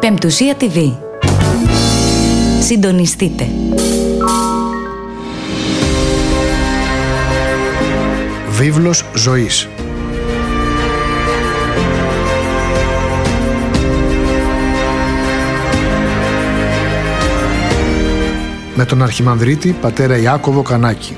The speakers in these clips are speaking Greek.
Πεμπτουσία TV. Συντονιστείτε. Βίβλος ζωής. Με τον Αρχιμανδρίτη πατέρα Ιάκωβο Κανάκη.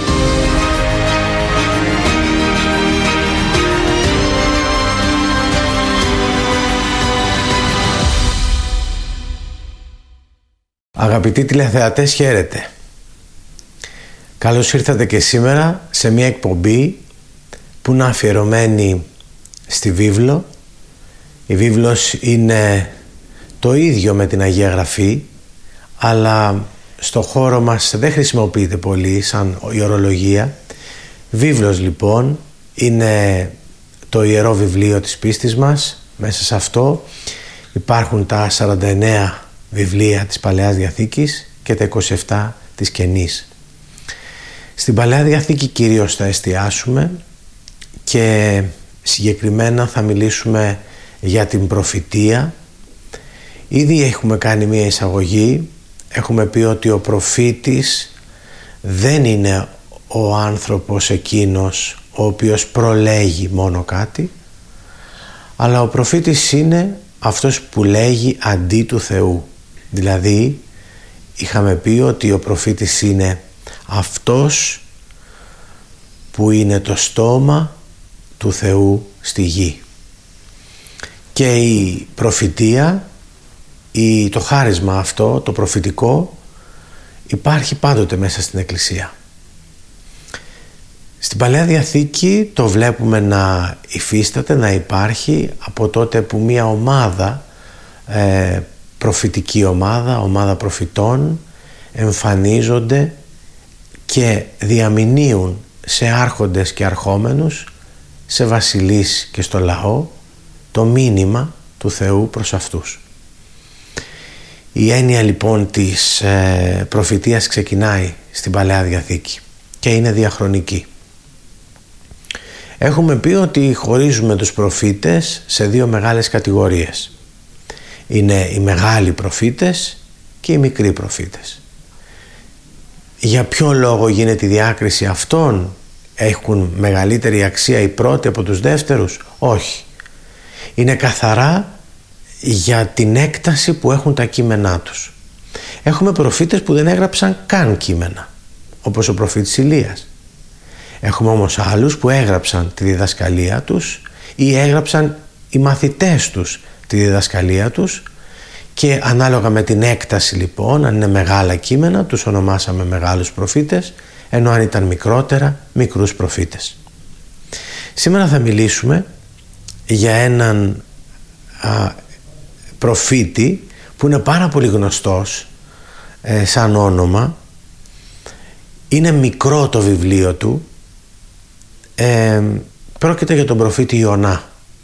Αγαπητοί τηλεθεατές, χαίρετε. Καλώς ήρθατε και σήμερα σε μια εκπομπή που είναι αφιερωμένη στη βίβλο. Η βίβλος είναι το ίδιο με την Αγία Γραφή, αλλά στο χώρο μας δεν χρησιμοποιείται πολύ σαν η ορολογία. Βίβλος λοιπόν είναι το ιερό βιβλίο της πίστης μας. Μέσα σε αυτό υπάρχουν τα 49 βιβλία της Παλαιάς Διαθήκης και τα 27 της Καινής. Στην Παλαιά Διαθήκη κυρίως θα εστιάσουμε και συγκεκριμένα θα μιλήσουμε για την προφητεία. Ήδη έχουμε κάνει μια εισαγωγή. Έχουμε πει ότι ο προφήτης δεν είναι ο άνθρωπος εκείνος ο οποίος προλέγει μόνο κάτι, αλλά ο προφήτης είναι αυτός που λέγει αντί του Θεού. Δηλαδή είχαμε πει ότι ο προφήτης είναι αυτός που είναι το στόμα του Θεού στη γη. Και η προφητεία, το χάρισμα αυτό, το προφητικό, υπάρχει πάντοτε μέσα στην Εκκλησία. Στην Παλαιά Διαθήκη το βλέπουμε να υφίσταται, να υπάρχει από τότε που μια ομάδα, προφητική ομάδα προφητών, εμφανίζονται και διαμηνύουν σε άρχοντες και αρχόμενους, σε βασιλείς και στο λαό, το μήνυμα του Θεού προς αυτούς. Η έννοια λοιπόν της προφητείας ξεκινάει στην Παλαιά Διαθήκη και είναι διαχρονική. Έχουμε πει ότι χωρίζουμε τους προφήτες σε δύο μεγάλες κατηγορίες. Είναι οι μεγάλοι προφήτες και οι μικροί προφήτες. Για ποιο λόγο γίνεται η διάκριση αυτών? Έχουν μεγαλύτερη αξία οι πρώτοι από τους δεύτερους? Όχι. Είναι καθαρά για την έκταση που έχουν τα κείμενά τους. Έχουμε προφήτες που δεν έγραψαν καν κείμενα, όπως ο προφήτης Ηλίας. Έχουμε όμως άλλους που έγραψαν τη διδασκαλία τους ή έγραψαν οι μαθητές τους τη διδασκαλία τους, και ανάλογα με την έκταση λοιπόν, αν είναι μεγάλα κείμενα, τους ονομάσαμε μεγάλους προφήτες, ενώ αν ήταν μικρότερα, μικρούς προφήτες. Σήμερα θα μιλήσουμε για έναν προφήτη που είναι πάρα πολύ γνωστός σαν όνομα. Είναι μικρό το βιβλίο του. Πρόκειται για τον προφήτη Ιωνά.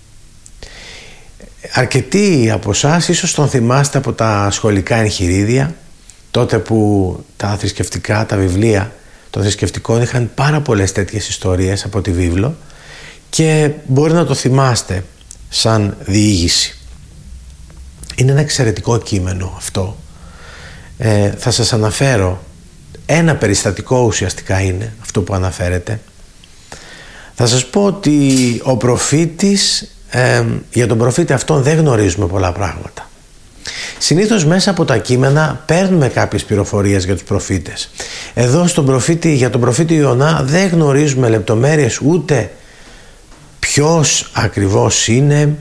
Αρκετοί από εσάς ίσως τον θυμάστε από τα σχολικά εγχειρίδια, τότε που τα θρησκευτικά, τα βιβλία των θρησκευτικών είχαν πάρα πολλές τέτοιες ιστορίες από τη βίβλο, και μπορεί να το θυμάστε σαν διήγηση. Είναι ένα εξαιρετικό κείμενο αυτό. Θα σας αναφέρω ένα περιστατικό, ουσιαστικά είναι αυτό που αναφέρεται. Θα σας πω ότι ο προφήτης, για τον προφήτη αυτόν δεν γνωρίζουμε πολλά πράγματα. Συνήθως μέσα από τα κείμενα παίρνουμε κάποιες πληροφορίες για τους προφήτες. Εδώ για τον προφήτη Ιωνά δεν γνωρίζουμε λεπτομέρειες, ούτε ποιος ακριβώς είναι,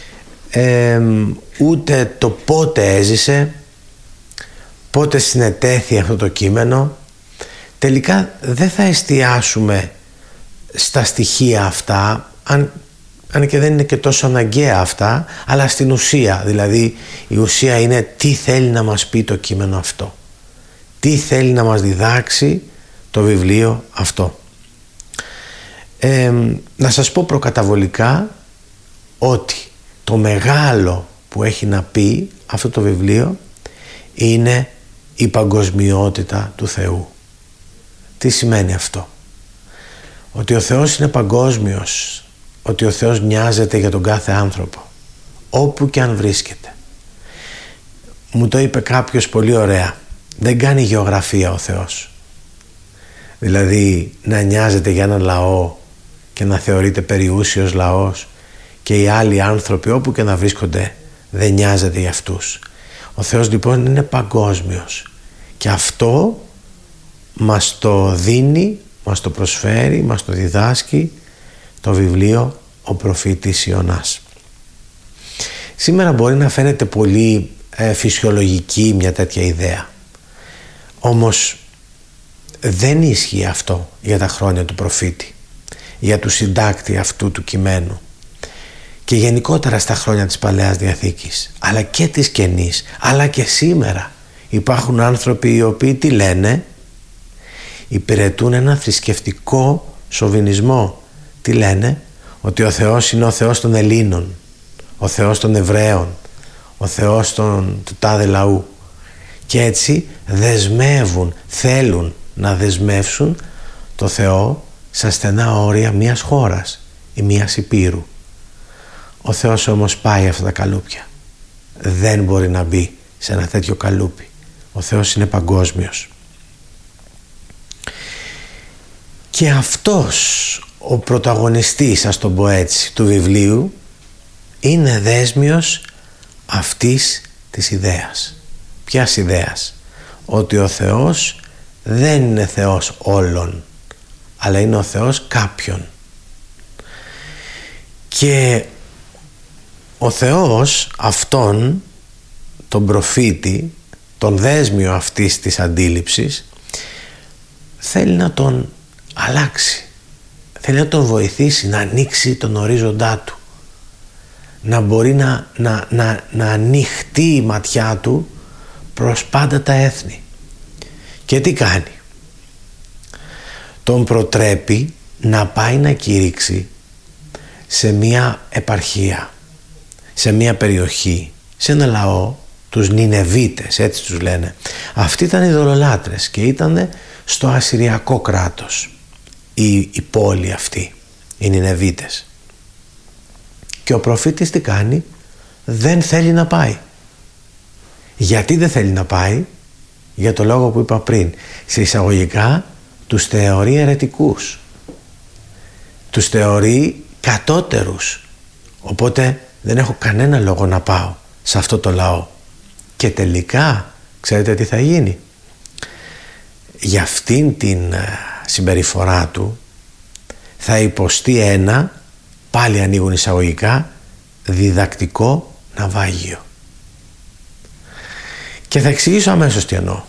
ούτε το πότε έζησε, πότε συνετέθη αυτό το κείμενο. Τελικά δεν θα εστιάσουμε στα στοιχεία αυτά, αν και δεν είναι και τόσο αναγκαία αυτά, αλλά στην ουσία. Δηλαδή η ουσία είναι τι θέλει να μας πει το κείμενο αυτό, τι θέλει να μας διδάξει το βιβλίο αυτό. Να σας πω προκαταβολικά ότι το μεγάλο που έχει να πει αυτό το βιβλίο είναι η παγκοσμιότητα του Θεού. Τι σημαίνει αυτό? Ότι ο Θεός είναι παγκόσμιος, ότι ο Θεός νοιάζεται για τον κάθε άνθρωπο, όπου και αν βρίσκεται. μου το είπε κάποιος πολύ ωραία. Δεν κάνει γεωγραφία ο Θεός. Δηλαδή να νοιάζεται για έναν λαό και να θεωρείται περιούσιος λαός και οι άλλοι άνθρωποι όπου και να βρίσκονται δεν νοιάζεται για αυτούς. Ο Θεός λοιπόν είναι παγκόσμιος και αυτό μας το δίνει, μας το προσφέρει, μας το διδάσκει το βιβλίο «Ο προφήτης Ιωνάς». Σήμερα μπορεί να φαίνεται πολύ φυσιολογική μια τέτοια ιδέα. Όμως δεν ισχύει αυτό για τα χρόνια του προφήτη, για του συντάκτη αυτού του κειμένου και γενικότερα στα χρόνια της Παλαιάς Διαθήκης, αλλά και της Καινής, αλλά και σήμερα υπάρχουν άνθρωποι οι οποίοι τι λένε? Υπηρετούν ένα θρησκευτικό σοβινισμό. Τι λένε? Ότι ο Θεός είναι ο Θεός των Ελλήνων, ο Θεός των Εβραίων, ο Θεός του τάδε λαού, και έτσι δεσμεύουν, θέλουν να δεσμεύσουν το Θεό στα στενά όρια μιας χώρας ή μιας υπήρου. Ο Θεός όμως πάει αυτά τα καλούπια. Δεν μπορεί να μπει σε ένα τέτοιο καλούπι. Ο Θεός είναι παγκόσμιος. Και αυτός ο πρωταγωνιστής, ας το πω έτσι, του βιβλίου είναι δέσμιος αυτής της ιδέας. Ποιας ιδέας? Ότι ο Θεός δεν είναι Θεός όλων, αλλά είναι ο Θεός κάποιον. Και ο Θεός αυτόν, τον προφήτη, τον δέσμιο αυτής της αντίληψης, θέλει να τον αλλάξει. Θέλει να τον βοηθήσει να ανοίξει τον ορίζοντά του, να μπορεί να ανοιχτεί η ματιά του προς πάντα τα έθνη. Και τι κάνει? Τον προτρέπει να πάει να κηρύξει σε μια επαρχία, σε μια περιοχή, σε ένα λαό, τους Νινεβίτες, έτσι τους λένε. Αυτοί ήταν ειδωλολάτρες και ήταν στο Ασσυριακό κράτος η πόλη αυτή, οι Νινεβίτες. Και ο προφήτης τι κάνει? Δεν θέλει να πάει. Γιατί δεν θέλει να πάει? Για το λόγο που είπα πριν. Σε εισαγωγικά τους θεωρεί αιρετικούς, τους θεωρεί κατώτερους, οπότε δεν έχω κανένα λόγο να πάω σε αυτό το λαό. Και τελικά ξέρετε τι θα γίνει? Για αυτήν την συμπεριφορά του θα υποστεί ένα, πάλι ανοίγουν εισαγωγικά, διδακτικό ναυάγιο. Και θα εξηγήσω αμέσως τι εννοώ.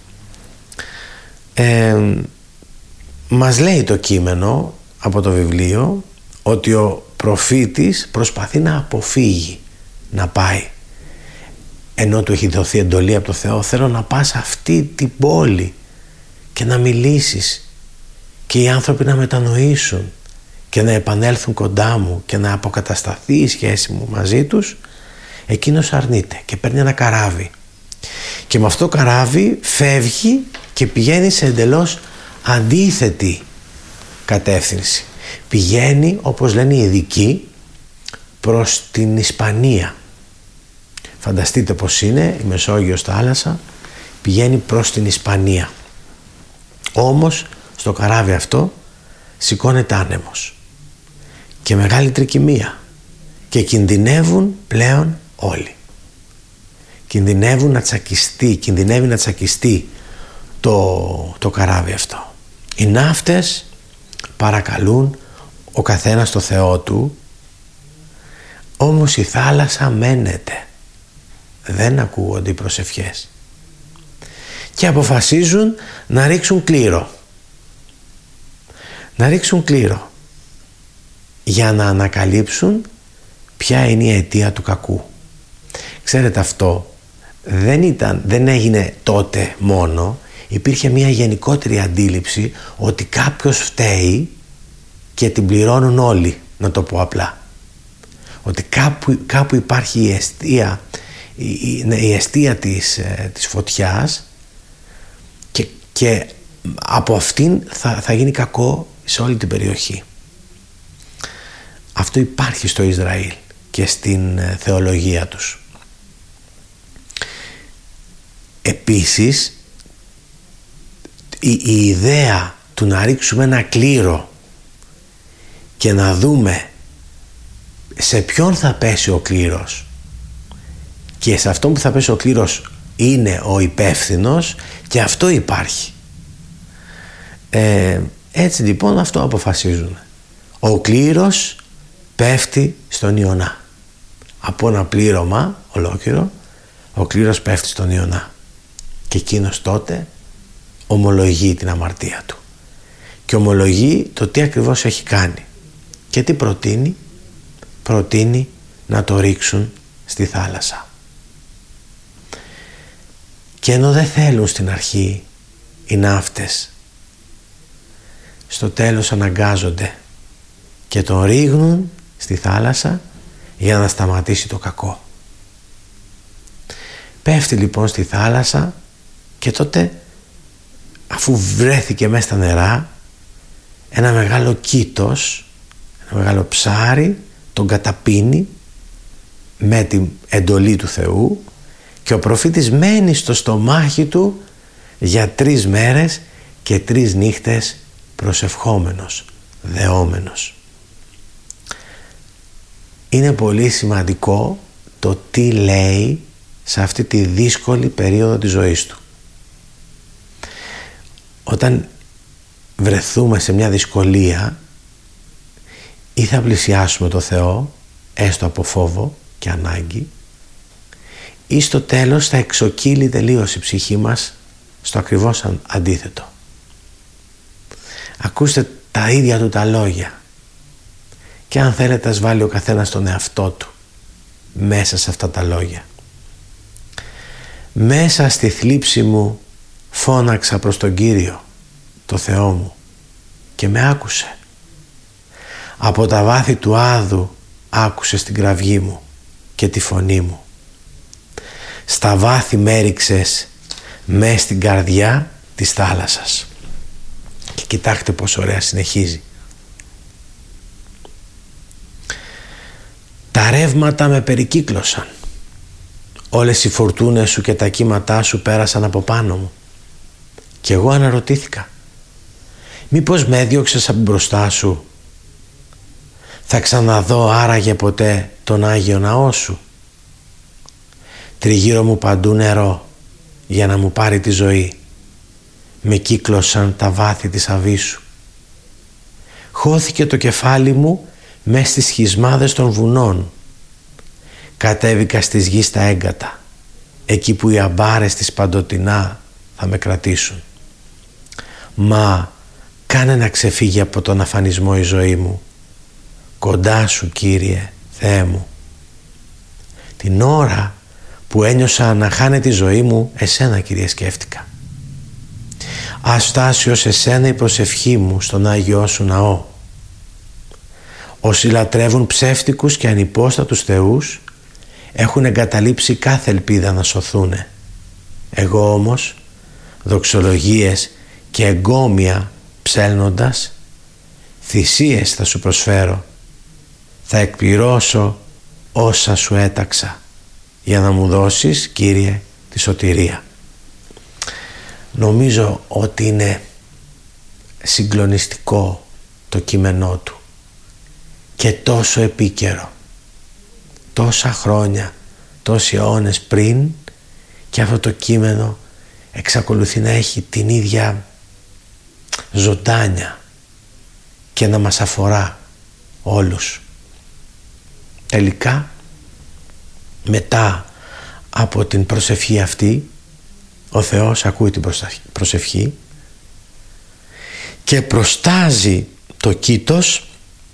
Μας λέει το κείμενο από το βιβλίο ότι ο προφήτης προσπαθεί να αποφύγει να πάει, ενώ του έχει δοθεί εντολή από το Θεό. Θέλω να πας σε αυτή την πόλη και να μιλήσεις και οι άνθρωποι να μετανοήσουν και να επανέλθουν κοντά μου και να αποκατασταθεί η σχέση μου μαζί τους. Εκείνος αρνείται και παίρνει ένα καράβι και με αυτό το καράβι φεύγει και πηγαίνει σε εντελώς αντίθετη κατεύθυνση. Πηγαίνει, όπως λένε οι ειδικοί, προς την Ισπανία. Φανταστείτε πως είναι η Μεσόγειος θάλασσα, πηγαίνει προς την Ισπανία. Όμως στο καράβι αυτό σηκώνεται άνεμος και μεγάλη τρικυμία και κινδυνεύουν πλέον όλοι. Κινδυνεύει να τσακιστεί το καράβι αυτό. Οι ναύτες παρακαλούν ο καθένας το Θεό του, όμως η θάλασσα μένεται. Δεν ακούγονται οι προσευχές και αποφασίζουν να ρίξουν κλήρο. Να ρίξουν κλήρο για να ανακαλύψουν ποια είναι η αιτία του κακού. Ξέρετε, αυτό δεν έγινε τότε μόνο. Υπήρχε μια γενικότερη αντίληψη ότι κάποιος φταίει και την πληρώνουν όλοι, να το πω απλά. Ότι κάπου υπάρχει η αιστεία της φωτιάς και από αυτήν θα γίνει κακό σε όλη την περιοχή. Αυτό υπάρχει στο Ισραήλ και στην θεολογία τους. Επίσης, η ιδέα του να ρίξουμε ένα κλήρο και να δούμε σε ποιον θα πέσει ο κλήρος και σε αυτόν που θα πέσει ο κλήρος είναι ο υπεύθυνος, και αυτό υπάρχει. Έτσι λοιπόν αυτό αποφασίζουν. Ο κλήρος πέφτει στον Ιωνά. Από ένα πλήρωμα ολόκληρο, ο κλήρος πέφτει στον Ιωνά. Και εκείνος τότε ομολογεί την αμαρτία του. Και ομολογεί το τι ακριβώς έχει κάνει. Και τι προτείνει? Προτείνει να το ρίξουν στη θάλασσα. Και ενώ δεν θέλουν στην αρχή οι ναύτες, στο τέλος αναγκάζονται και τον ρίχνουν στη θάλασσα για να σταματήσει το κακό. Πέφτει λοιπόν στη θάλασσα και τότε, αφού βρέθηκε μέσα στα νερά, ένα μεγάλο κήτος, ένα μεγάλο ψάρι τον καταπίνει με την εντολή του Θεού και ο προφήτης μένει στο στομάχι του για 3 μέρες και 3 νύχτες προσευχόμενος, δεόμενος. Είναι πολύ σημαντικό το τι λέει σε αυτή τη δύσκολη περίοδο της ζωής του. Όταν βρεθούμε σε μια δυσκολία, ή θα πλησιάσουμε το Θεό έστω από φόβο και ανάγκη, ή στο τέλος θα εξοκύλει τελείως η ψυχή μας στο ακριβώς αντίθετο. Ακούστε τα ίδια του τα λόγια και αν θέλετε ας βάλει ο καθένας τον εαυτό του μέσα σε αυτά τα λόγια. Μέσα στη θλίψη μου φώναξα προς τον Κύριο, το Θεό μου, και με άκουσε. Από τα βάθη του άδου άκουσες την κραυγή μου και τη φωνή μου. Στα βάθη με έριξες μες στην καρδιά της θάλασσας. Και κοιτάξτε πόσο ωραία συνεχίζει. Τα ρεύματα με περικύκλωσαν. Όλες οι φορτούνες σου και τα κύματά σου πέρασαν από πάνω μου. Και εγώ αναρωτήθηκα, μήπως με έδιωξες από μπροστά σου? Θα ξαναδώ άραγε ποτέ τον Άγιο Ναό σου? Τριγύρω μου παντού νερό για να μου πάρει τη ζωή. Με κύκλωσαν τα βάθη της αβύσσου. Χώθηκε το κεφάλι μου μες στις σχισμάδες των βουνών. Κατέβηκα στις γης τα έγκατα, εκεί που οι αμπάρες της παντοτινά θα με κρατήσουν. Μα κάνε να ξεφύγει από τον αφανισμό η ζωή μου. Κοντά σου, Κύριε, Θεέ μου. Την ώρα που ένιωσα να χάνεται η ζωή μου, εσένα, Κύριε, σκέφτηκα. Ας φτάσει ως εσένα η προσευχή μου στον Άγιό σου ναό. Όσοι λατρεύουν ψεύτικους και ανυπόστατους θεούς έχουν εγκαταλείψει κάθε ελπίδα να σωθούνε. Εγώ όμως, δοξολογίες και εγκόμια ψέλνοντας, θυσίες θα σου προσφέρω. Θα εκπληρώσω όσα σου έταξα για να μου δώσεις, Κύριε, τη σωτηρία. Νομίζω ότι είναι συγκλονιστικό το κείμενό του και τόσο επίκαιρο. Τόσα χρόνια, τόσοι αιώνες πριν, και αυτό το κείμενο εξακολουθεί να έχει την ίδια ζωντάνια και να μας αφορά όλους. Τελικά, μετά από την προσευχή αυτή, ο Θεός ακούει την προσευχή και προστάζει το κήτος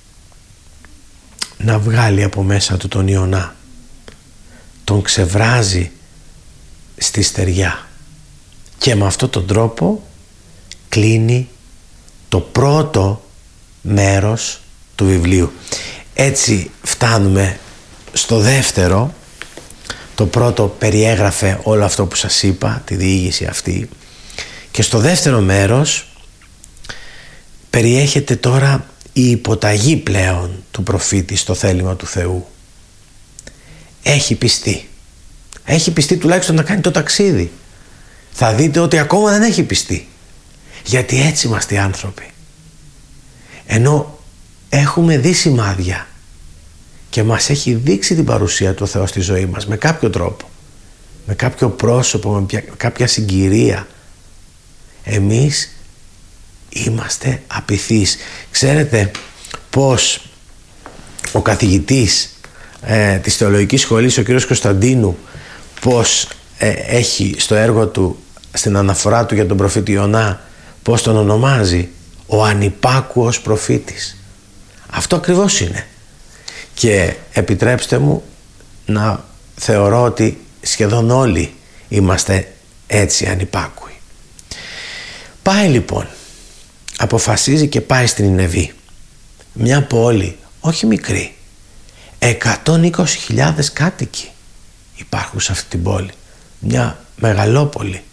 να βγάλει από μέσα του τον Ιωνά. Τον ξεβράζει στη στεριά και με αυτόν τον τρόπο κλείνει το πρώτο μέρος του βιβλίου. Έτσι φτάνουμε στο δεύτερο. Το πρώτο περιέγραφε όλο αυτό που σας είπα, τη διήγηση αυτή, και στο δεύτερο μέρος περιέχεται τώρα η υποταγή πλέον του προφήτη στο θέλημα του Θεού. Έχει πιστεί τουλάχιστον να κάνει το ταξίδι, θα δείτε ότι ακόμα δεν έχει πιστεί. Γιατί έτσι είμαστε οι άνθρωποι. Ενώ έχουμε δει σημάδια και μας έχει δείξει την παρουσία του Θεού στη ζωή μας με κάποιο τρόπο, με κάποιο πρόσωπο, με κάποια συγκυρία, εμείς είμαστε απειθείς. Ξέρετε πως ο καθηγητής της θεολογικής σχολής, ο κ. Κωνσταντίνου, πως έχει στο έργο του, στην αναφορά του για τον προφήτη Ιωνά, πως τον ονομάζει ο ανυπάκουος προφήτης. Αυτό ακριβώς είναι. Και επιτρέψτε μου να θεωρώ ότι σχεδόν όλοι είμαστε έτσι ανυπάκουοι. Πάει λοιπόν, αποφασίζει και πάει στην Νινεβή, μια πόλη όχι μικρή, 120.000 κάτοικοι υπάρχουν σε αυτή την πόλη, μια μεγαλόπολη.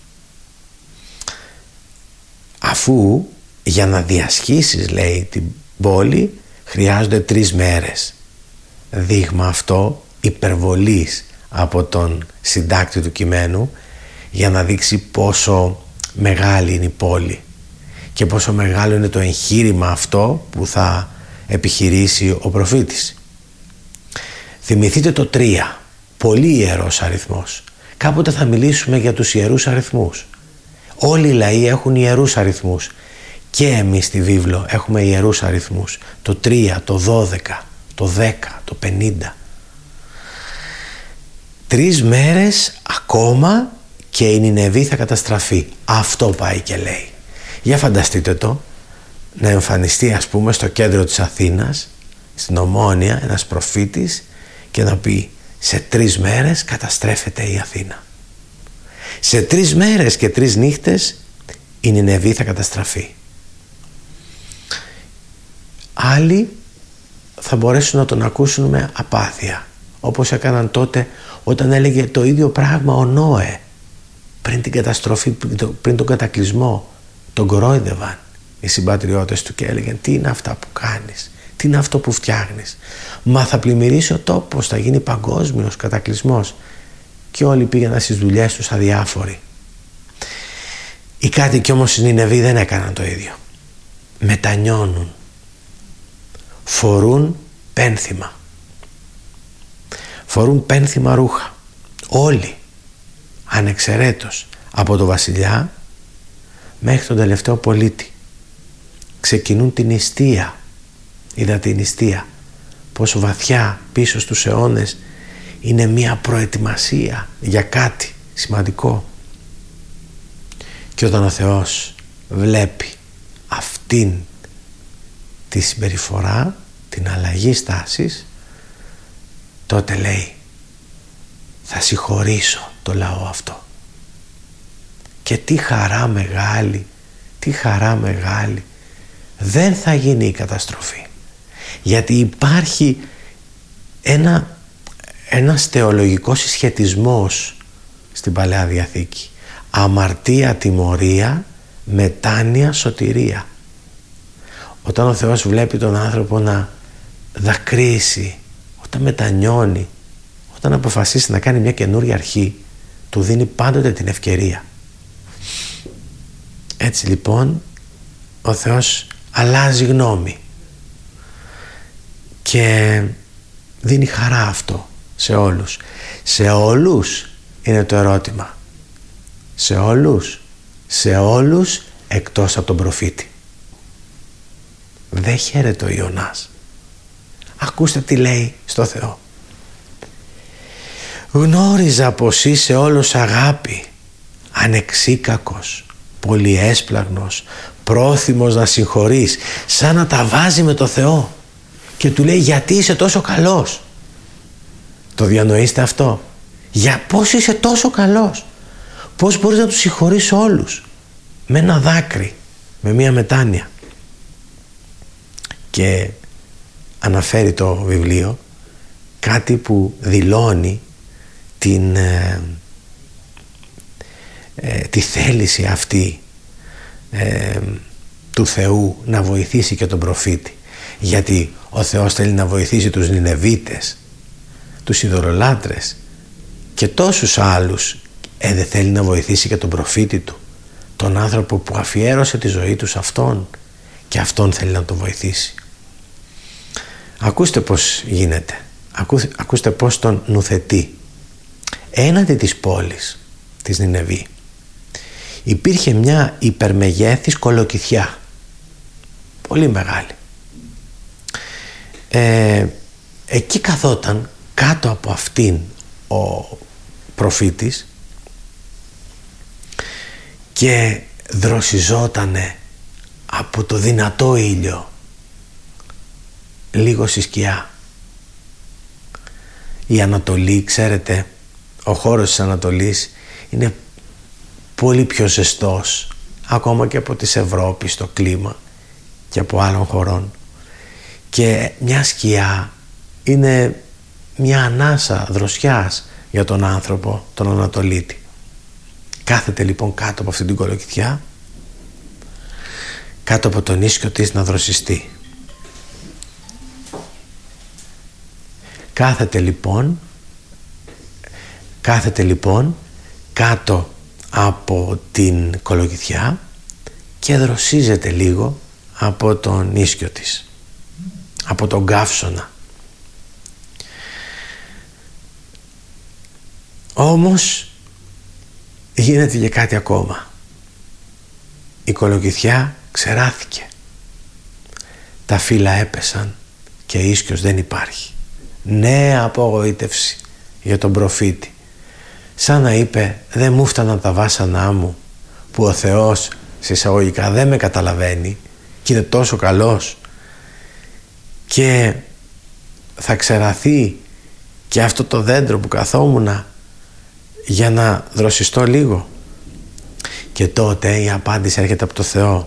Αφού για να διασχίσεις, λέει, την πόλη χρειάζονται 3 μέρες. Δείγμα αυτό υπερβολής από τον συντάκτη του κειμένου, για να δείξει πόσο μεγάλη είναι η πόλη και πόσο μεγάλο είναι το εγχείρημα αυτό που θα επιχειρήσει ο προφήτης. Θυμηθείτε το 3, πολύ ιερός αριθμός. Κάποτε θα μιλήσουμε για τους ιερούς αριθμούς. Όλοι οι λαοί έχουν ιερούς αριθμούς και εμείς στη βίβλο έχουμε ιερούς αριθμούς. Το 3, το 12, το 10, το 50. 3 μέρες ακόμα και η Νινεβή θα καταστραφεί. Αυτό πάει και λέει. Για φανταστείτε το, να εμφανιστεί ας πούμε στο κέντρο της Αθήνας, στην Ομόνια, ένας προφήτης και να πει σε 3 μέρες καταστρέφεται η Αθήνα. Σε 3 μέρες και 3 νύχτες η Νινεβή θα καταστραφεί. Άλλοι θα μπορέσουν να τον ακούσουν με απάθεια, όπως έκαναν τότε όταν έλεγε το ίδιο πράγμα ο Νόε πριν την καταστροφή, πριν τον κατακλυσμό. Τον κορόιδευαν οι συμπατριώτες του και έλεγαν τι είναι αυτά που κάνεις, τι είναι αυτό που φτιάχνεις, μα θα πλημμυρίσει ο τόπος, θα γίνει παγκόσμιος κατακλυσμός. Και όλοι πήγαιναν στις δουλειές τους αδιάφοροι. Οι κάτοικοι όμως στην Νινεβή δεν έκαναν το ίδιο. Μετανιώνουν, φορούν πένθυμα, φορούν πένθυμα ρούχα, όλοι, ανεξαιρέτως, από το βασιλιά μέχρι τον τελευταίο πολίτη. Ξεκινούν την νηστεία. Είδα την νηστεία πόσο βαθιά πίσω στους αιώνες είναι μια προετοιμασία για κάτι σημαντικό. Και όταν ο Θεός βλέπει αυτήν τη συμπεριφορά, την αλλαγή στάσης, τότε λέει θα συγχωρήσω το λαό αυτό. Και τι χαρά μεγάλη, τι χαρά μεγάλη. Δεν θα γίνει η καταστροφή, γιατί υπάρχει ένας θεολογικός συσχετισμός στην Παλαιά Διαθήκη. Αμαρτία, τιμωρία, μετάνοια, σωτηρία. Όταν ο Θεός βλέπει τον άνθρωπο να δακρύσει, όταν μετανιώνει, όταν αποφασίσει να κάνει μια καινούργια αρχή, του δίνει πάντοτε την ευκαιρία. Έτσι λοιπόν ο Θεός αλλάζει γνώμη και δίνει χαρά αυτό σε όλους. Σε όλους είναι το ερώτημα. Σε όλους. Σε όλους εκτός από τον προφήτη. Δεν χαίρεται ο Ιωνάς. Ακούστε τι λέει στο Θεό. Γνώριζα πως είσαι όλος αγάπη, ανεξίκακος, πολυέσπλαγνος, πρόθυμος να συγχωρείς, σαν να τα βάζει με το Θεό και του λέει γιατί είσαι τόσο καλός. Το διανοείστε αυτό? Για πώς είσαι τόσο καλός, πώς μπορείς να τους συγχωρείς όλους με ένα δάκρυ, με μια μετάνοια. Και αναφέρει το βιβλίο κάτι που δηλώνει τη θέληση αυτή του Θεού να βοηθήσει και τον προφήτη, γιατί ο Θεός θέλει να βοηθήσει τους Νινεβίτες, τους ειδωλολάτρες και τόσους άλλους δεν θέλει να βοηθήσει και τον προφήτη του, τον άνθρωπο που αφιέρωσε τη ζωή του σε αυτόν, και αυτόν θέλει να τον βοηθήσει. Ακούστε πως γίνεται. Ακούστε πως τον νουθετεί. Έναντι της πόλης της Νινεβή υπήρχε μια υπερμεγέθης κολοκυθιά, πολύ μεγάλη. Εκεί καθόταν κάτω από αυτήν ο προφήτης και δροσιζότανε από το δυνατό ήλιο λίγο στη σκιά. Η Ανατολή, ξέρετε, ο χώρος της Ανατολής είναι πολύ πιο ζεστός ακόμα και από της Ευρώπης το κλίμα και από άλλων χωρών, και μια σκιά είναι μια ανάσα δροσιάς για τον άνθρωπο, τον Ανατολίτη. Κάθεται λοιπόν κάτω από αυτή την κολοκυθιά, κάτω από τον ίσκιο της να δροσιστεί. Κάθεται λοιπόν κάτω από την κολοκυθιά και δροσίζεται λίγο από τον ίσκιο της, από τον καύσωνα. Όμως γίνεται και κάτι ακόμα. Η κολοκυθιά ξεράθηκε, τα φύλλα έπεσαν και ίσκιος δεν υπάρχει. Νέα απογοήτευση για τον προφήτη. Σαν να είπε, δεν μου φτάναν τα βάσανά μου που ο Θεός σε εισαγωγικά δεν με καταλαβαίνει και είναι τόσο καλός, και θα ξεραθεί και αυτό το δέντρο που καθόμουνα για να δροσιστώ λίγο. Και τότε η απάντηση έρχεται από το Θεό.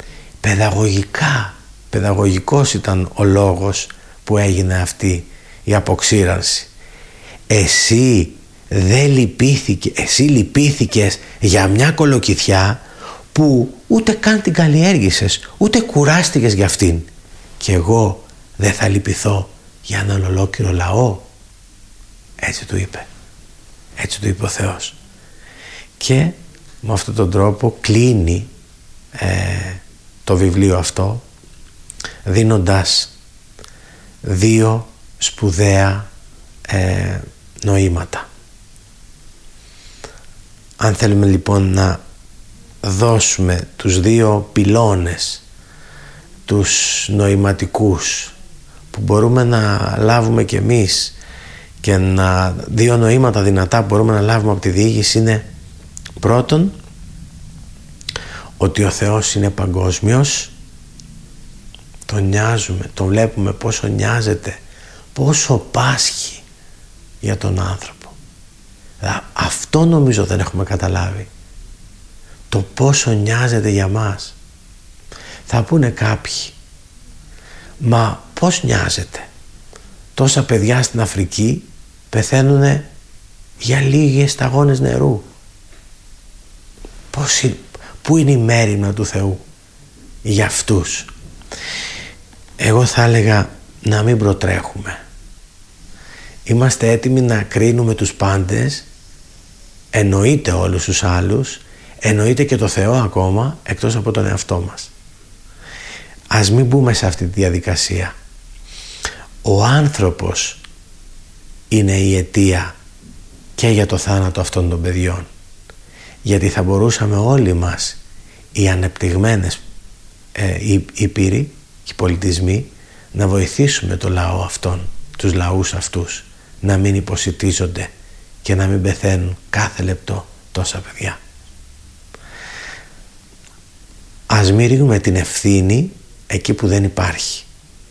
Παιδαγωγικός ήταν ο λόγος που έγινε αυτή η αποξήρανση. Εσύ λυπήθηκες για μια κολοκυθιά που ούτε καν την καλλιέργησες, ούτε κουράστηκες για αυτήν, και εγώ δεν θα λυπηθώ για έναν ολόκληρο λαό? Έτσι του είπε ο Θεός. Και με αυτόν τον τρόπο κλείνει το βιβλίο αυτό, δίνοντας δύο σπουδαία νοήματα. Αν θέλουμε λοιπόν να δώσουμε τους δύο πυλώνες, τους νοηματικούς, που μπορούμε να λάβουμε κι εμείς, και δύο νοήματα δυνατά που μπορούμε να λάβουμε από τη διήγηση, είναι πρώτον ότι ο Θεός είναι παγκόσμιος. Τον νοιάζουμε, τον βλέπουμε πόσο νοιάζεται, πόσο πάσχει για τον άνθρωπο. Αυτό νομίζω δεν έχουμε καταλάβει, το πόσο νοιάζεται για μας. Θα πούνε κάποιοι, μα πώς νοιάζεται? Τόσα παιδιά στην Αφρική πεθαίνουν για λίγες σταγόνες νερού. Πού είναι η μέριμνα του Θεού για αυτούς? Εγώ θα έλεγα να μην προτρέχουμε. Είμαστε έτοιμοι να κρίνουμε τους πάντες, εννοείται όλους τους άλλους, εννοείται και το Θεό ακόμα, εκτός από τον εαυτό μας. Ας μην μπούμε σε αυτή τη διαδικασία. Ο άνθρωπος είναι η αιτία και για το θάνατο αυτών των παιδιών, γιατί θα μπορούσαμε όλοι μας, οι ανεπτυγμένες ήπειροι, οι πολιτισμοί, να βοηθήσουμε το λαό αυτόν, τους λαούς αυτούς, να μην υποσιτίζονται και να μην πεθαίνουν κάθε λεπτό τόσα παιδιά. Ας μην ρίχνουμε την ευθύνη εκεί που δεν υπάρχει.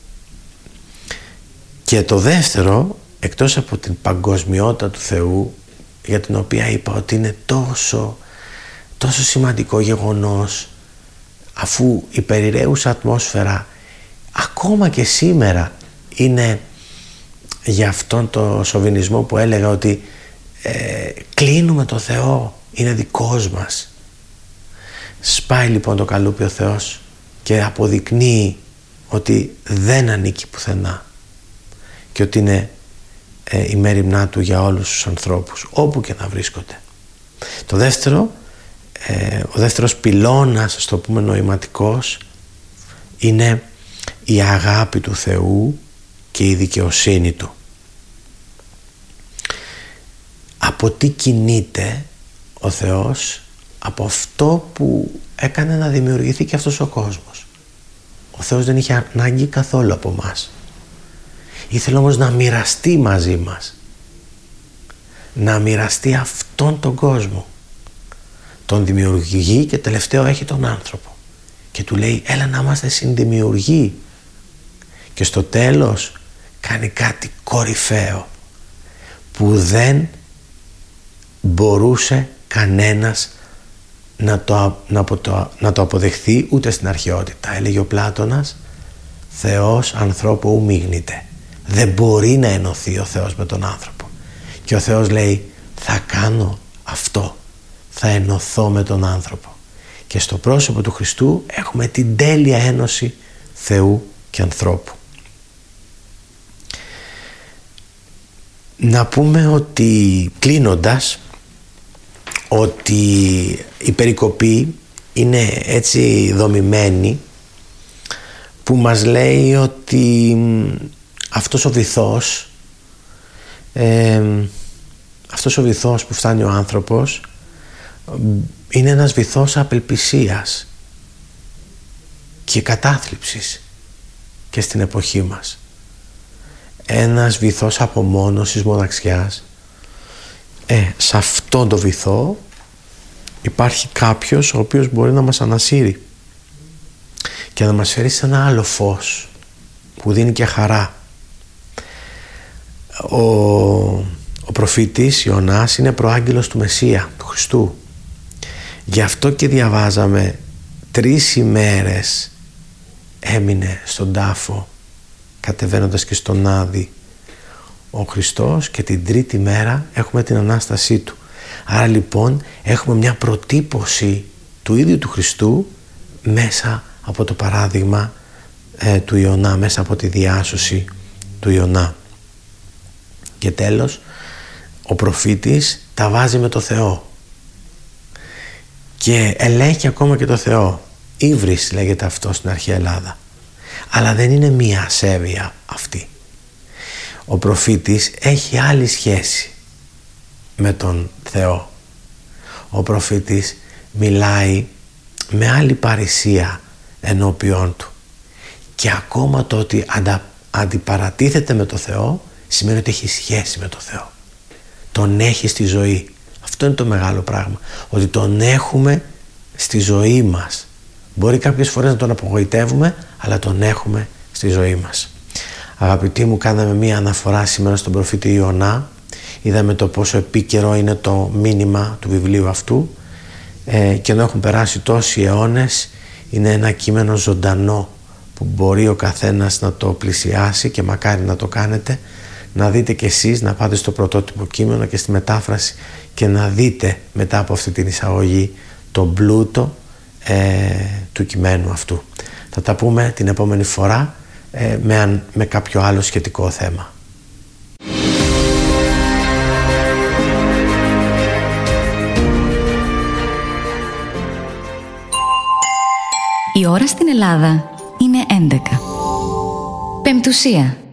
Και το δεύτερο, εκτός από την παγκοσμιότητα του Θεού, για την οποία είπα ότι είναι τόσο σημαντικό γεγονός, αφού η περιραίουσα ατμόσφαιρα ακόμα και σήμερα είναι για αυτόν το σοβινισμό που έλεγα, ότι κλείνουμε το Θεό, είναι δικός μας. Σπάει λοιπόν το καλούπι ο Θεός και αποδεικνύει ότι δεν ανήκει πουθενά και ότι είναι η μέριμνά του για όλους τους ανθρώπους, όπου και να βρίσκονται. Το δεύτερο, ο δεύτερος πυλώνας, ας το πούμε νοηματικός, είναι η αγάπη του Θεού και η δικαιοσύνη Του. Από τι κινείται ο Θεός? Από αυτό που έκανε να δημιουργηθεί και αυτός ο κόσμος. Ο Θεός δεν είχε ανάγκη καθόλου από μας. Ήθελε όμως να μοιραστεί μαζί μας. Να μοιραστεί αυτόν τον κόσμο. Τον δημιουργεί και τελευταίο έχει τον άνθρωπο. Και του λέει, έλα να είμαστε συνδημιουργοί. Και στο τέλος κάνει κάτι κορυφαίο που δεν μπορούσε κανένας να το αποδεχθεί ούτε στην αρχαιότητα. Έλεγε ο Πλάτωνας, Θεός ανθρώπου ου μίγνηται. Δεν μπορεί να ενωθεί ο Θεός με τον άνθρωπο. Και ο Θεός λέει, θα κάνω αυτό. Θα ενωθώ με τον άνθρωπο. Και στο πρόσωπο του Χριστού έχουμε την τέλεια ένωση Θεού και ανθρώπου. Να πούμε ότι, κλείνοντας, ότι η περικοπή είναι έτσι δομημένη που μας λέει ότι αυτός ο βυθός που φτάνει ο άνθρωπος είναι ένας βυθός απελπισίας και κατάθλιψης και στην εποχή μας. Ένας βυθός απομόνωσης, μοναξιάς. Σε αυτόν το βυθό υπάρχει κάποιος ο οποίος μπορεί να μας ανασύρει και να μας φέρει σε ένα άλλο φως που δίνει και χαρά. Ο προφήτης Ιωνάς είναι προάγγελος του Μεσσία, του Χριστού. Γι' αυτό και διαβάζαμε 3 ημέρες έμεινε στον τάφο κατεβαίνοντας και στον Άδη ο Χριστός και την 3η μέρα έχουμε την Ανάστασή Του. Άρα λοιπόν έχουμε μια προτύπωση του ίδιου του Χριστού μέσα από το παράδειγμα του Ιωνά, μέσα από τη διάσωση του Ιωνά. Και τέλος, ο προφήτης τα βάζει με το Θεό και ελέγχει ακόμα και το Θεό. Ύβρις λέγεται αυτό στην αρχαία Ελλάδα. Αλλά δεν είναι μία ασέβεια αυτή. Ο προφήτης έχει άλλη σχέση με τον Θεό. Ο προφήτης μιλάει με άλλη παρησία ενώπιόν Του. Και ακόμα το ότι αντιπαρατίθεται με το Θεό σημαίνει ότι έχει σχέση με το Θεό. Τον έχει στη ζωή. Αυτό είναι το μεγάλο πράγμα. Ότι τον έχουμε στη ζωή μας. Μπορεί κάποιες φορές να τον απογοητεύουμε, αλλά τον έχουμε στη ζωή μας. Αγαπητοί μου, κάναμε μία αναφορά σήμερα στον προφήτη Ιωνά. Είδαμε το πόσο επίκαιρο είναι το μήνυμα του βιβλίου αυτού και ενώ έχουν περάσει τόσοι αιώνες, είναι ένα κείμενο ζωντανό που μπορεί ο καθένας να το πλησιάσει και μακάρι να το κάνετε, να δείτε κι εσείς, να πάτε στο πρωτότυπο κείμενο και στη μετάφραση και να δείτε μετά από αυτή την εισαγωγή τον πλούτο του κειμένου αυτού. Θα τα πούμε την επόμενη φορά με κάποιο άλλο σχετικό θέμα. Η ώρα στην Ελλάδα είναι 11. Πεμπτουσία.